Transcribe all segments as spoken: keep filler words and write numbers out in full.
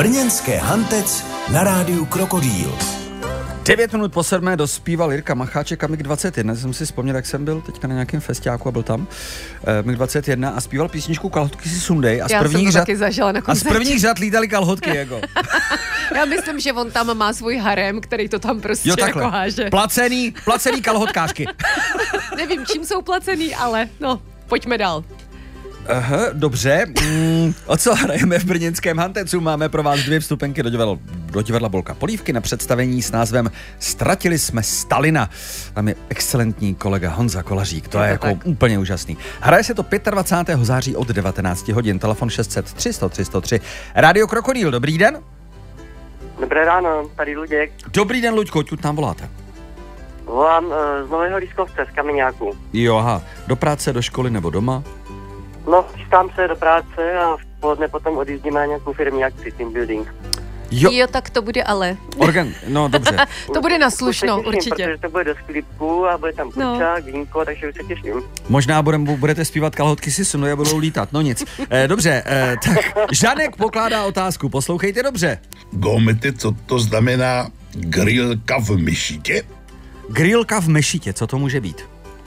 Brněnské Hantec na rádiu Krokodýl. Devět minut po sedmé dospíval Jirka Macháček a Mig dvacet jedna. Jsem si vzpomněl, jak jsem byl teďka na nějakém festiáku a byl tam uh, Mig dvacet jedna a zpíval písničku Kalhotky si sundej a z prvních řad a z prvních řad lítaly kalhotky jako. Já myslím, že on tam má svůj harem, který to tam prostě jo, jako háže. Placený, placený kalhotkářky. Nevím, čím jsou placený, ale no, pojďme dál. Aha, dobře. Mm, o co hrajeme v brněnském Hantecu? Máme pro vás dvě vstupenky do divadla, do divadla Bolka Polívky na představení s názvem Ztratili jsme Stalina. Tam je excelentní kolega Honza Kolařík, to je, je to jako tak. Úplně úžasný. Hraje se to dvacátého pátého září od devatenácti hodin, telefon šest set tři sto tři sto tři. Rádio Krokodýl, dobrý den. Dobré ráno, tady Luděk. Dobrý den, Luďko, odkud tam voláte? Volám uh, z Nového Lískovce, z Kameňáku. Jo, aha, do práce, do školy nebo doma? No, chystám se do práce a v poledne potom odjíždíme na nějakou firmní akci, team building. Jo, jo tak to bude ale. Organ, no dobře. To bude na slušno, těším, určitě. Protože to bude do sklípku a bude tam kurčák, no. Vínko, takže už se těším. Možná budem, budete zpívat Kalhotky si sundej a budou lítat, no nic. Eh, dobře, eh, tak Žanek pokládá otázku, poslouchejte dobře. Gomete, co to znamená grillka v mešitě? Grillka v mešitě, co to může být?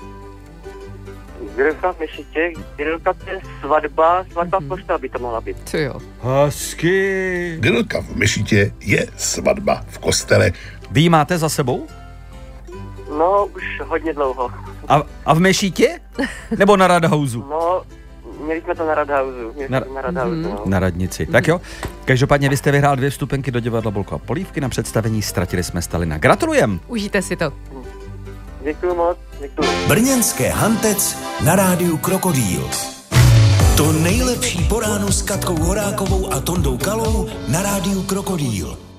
Grillka v mešitě, grillka to je svatba, svatba v kostele by to mohla být. Co jo? Hezky. Grillka v mešitě je svatba v kostele. Vy ji máte za sebou? No, už hodně dlouho. A, a v mešitě? Nebo na Radhausu? No, měli jsme to na Radhausu. Měli na, na Radhausu, no. Na radnici. Mm-hmm. Tak jo, každopádně vy jste vyhrál dvě vstupenky do divadla Bolka Polívky na představení Ztratili jsme Stalina. Gratulujem. Užijte si to. Děkuju moc, děkuju. Brněnské Hantec na rádiu Krokodýl. To nejlepší po ránu s Katkou Horákovou a Tondou Kalou na rádiu Krokodýl.